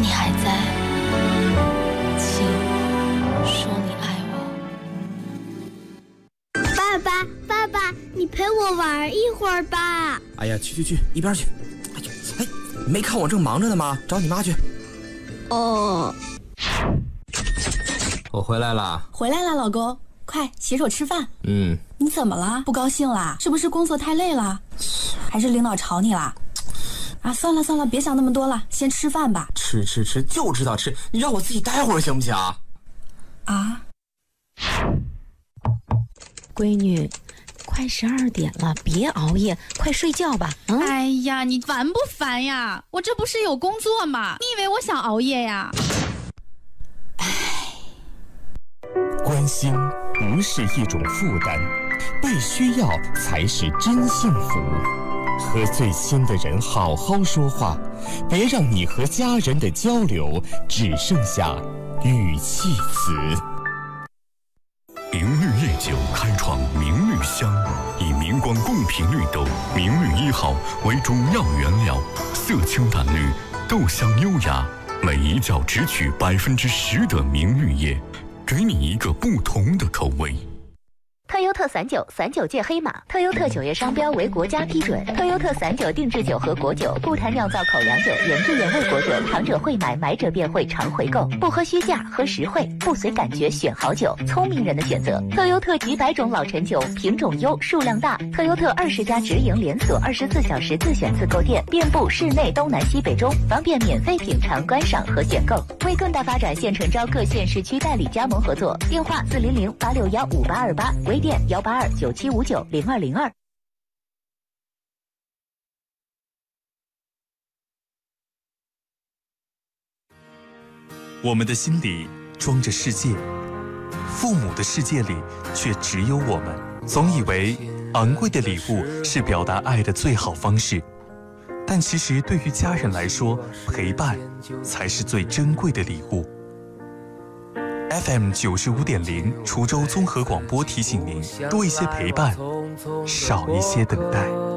你还在，请说你爱我。 爸爸，你陪我玩一会儿吧。 哎呀，去，一边去。哎呀，哎，没看我正忙着呢吗？找你妈去。 哦， 我回来了。 回来了，老公，快洗手吃饭。你怎么了？不高兴啦？是不是工作太累了？还是领导吵你啦？啊，算了，别想那么多了，先吃饭吧。 吃就知道吃，你让我自己待会儿行不行？ 啊， 闺女，快12点了，别熬夜，快睡觉吧。 哎呀，你烦不烦呀？我这不是有工作吗？你以为我想熬夜呀？ 关心不是一种负担，被需要才是真幸福。和最亲的人好好说话，别让你和家人的交流只剩下语气词。 明绿夜酒开创明绿香，以明光共频绿豆明绿1号为主要原料，色清淡绿，豆香优雅，每一角只取10%的明绿叶，给你一个不同的口味。 特优特散酒，散酒界黑马。特优特酒业商标为国家批准。特优特散酒定制酒和果酒，不谈酿造口粮酒，原汁原味果酒，尝者会买，买者便会常回购。不喝虚价，喝实惠，不随感觉选好酒，聪明人的选择。特优特几百种老陈酒，品种优，数量大。特优特20家直营连锁，24小时自选自购店，遍布市内东南西北中，方便免费品尝、观赏和选购。为更大发展，现诚招各县市区代理加盟合作，电话400-861-5828，微店182-9759-0202。 我们的心里装着世界，父母的世界里却只有我们。总以为昂贵的礼物是表达爱的最好方式，但其实对于家人来说，陪伴才是最珍贵的礼物。FM 95.0滁州综合广播提醒您：多一些陪伴，少一些等待。